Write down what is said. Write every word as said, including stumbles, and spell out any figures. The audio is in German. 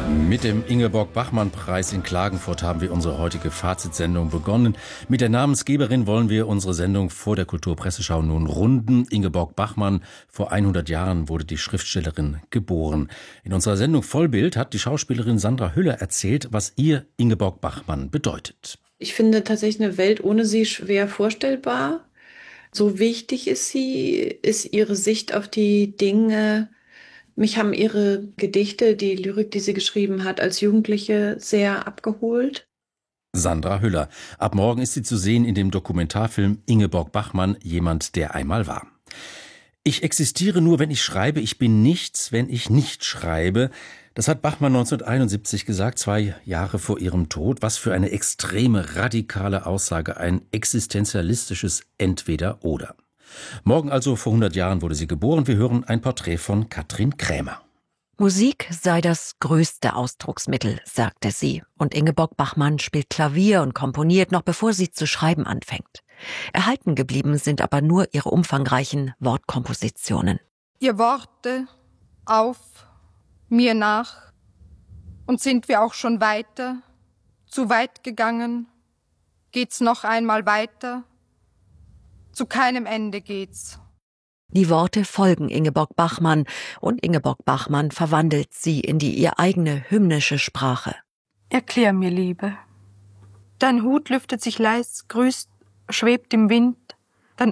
Mit dem Ingeborg-Bachmann-Preis in Klagenfurt haben wir unsere heutige Fazitsendung begonnen. Mit der Namensgeberin wollen wir unsere Sendung vor der Kulturpresseschau nun runden. Ingeborg Bachmann, vor hundert Jahren wurde die Schriftstellerin geboren. In unserer Sendung Vollbild hat die Schauspielerin Sandra Hüller erzählt, was ihr Ingeborg Bachmann bedeutet. Ich finde tatsächlich eine Welt ohne sie schwer vorstellbar. So wichtig ist sie, ist ihre Sicht auf die Dinge. Mich haben ihre Gedichte, die Lyrik, die sie geschrieben hat, als Jugendliche sehr abgeholt. Sandra Hüller. Ab morgen ist sie zu sehen in dem Dokumentarfilm Ingeborg Bachmann, jemand, der einmal war. Ich existiere nur, wenn ich schreibe. Ich bin nichts, wenn ich nicht schreibe. Das hat Bachmann neunzehnhunderteinundsiebzig gesagt, zwei Jahre vor ihrem Tod. Was für eine extreme, radikale Aussage, ein existenzialistisches Entweder-Oder. Morgen also vor hundert Jahren wurde sie geboren. Wir hören ein Porträt von Katrin Krämer. Musik sei das größte Ausdrucksmittel, sagte sie. Und Ingeborg Bachmann spielt Klavier und komponiert, noch bevor sie zu schreiben anfängt. Erhalten geblieben sind aber nur ihre umfangreichen Wortkompositionen. Ihr Worte auf, mir nach, und sind wir auch schon weiter, zu weit gegangen, geht's noch einmal weiter, zu keinem Ende geht's. Die Worte folgen Ingeborg Bachmann und Ingeborg Bachmann verwandelt sie in die ihr eigene hymnische Sprache. Erklär mir, Liebe. Dein Hut lüftet sich leis, grüßt, schwebt im Wind.